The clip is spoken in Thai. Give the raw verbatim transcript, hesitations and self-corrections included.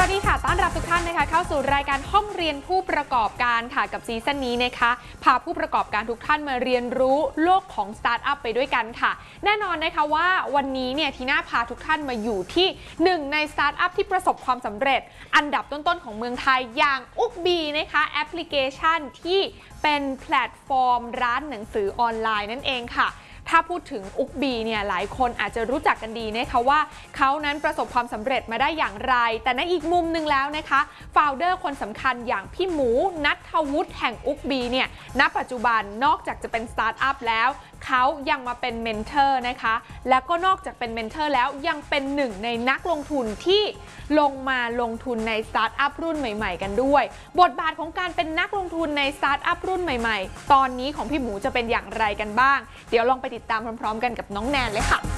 วัสดีค่ะต้อนรับทุกท่านนะคะเข้าสู่รายการห้องเรียนผู้ประกอบการค่ะกับซีซั่นนี้นะคะพาผู้ประกอบการทุกท่านมาเรียนรู้โลกของสตาร์ทอัพไปด้วยกันค่ะแน่นอนนะคะว่าวันนี้เนี่ยทีน่าพาทุกท่านมาอยู่ที่หนึ่งในสตาร์ทอัพที่ประสบความสำเร็จอันดับต้นๆของเมืองไทยอย่างอุ๊กบีนะคะแอปพลิเคชันที่เป็นแพลตฟอร์มร้านหนังสือออนไลน์นั่นเองค่ะถ้าพูดถึงอุ๊กบีเนี่ยหลายคนอาจจะรู้จักกันดีนะคะว่าเขานั้นประสบความสำเร็จมาได้อย่างไรแต่ในอีกมุมหนึ่งแล้วนะคะฟาวเดอร์คนสำคัญอย่างพี่หมูณัฐวุฒิแห่งอุ๊กบีเนี่ยณปัจจุบันนอกจากจะเป็นสตาร์ทอัพแล้วเขายังมาเป็นเมนเทอร์นะคะแล้วก็นอกจากเป็นเมนเทอร์แล้วยังเป็นหนึ่งในนักลงทุนที่ลงมาลงทุนในสตาร์ทอัพรุ่นใหม่ๆกันด้วยบทบาทของการเป็นนักลงทุนในสตาร์ทอัพรุ่นใหม่ๆตอนนี้ของพี่หมูจะเป็นอย่างไรกันบ้างเดี๋ยวลองไปติดตามพร้อมๆกันกับน้องแนนเลยค่ะ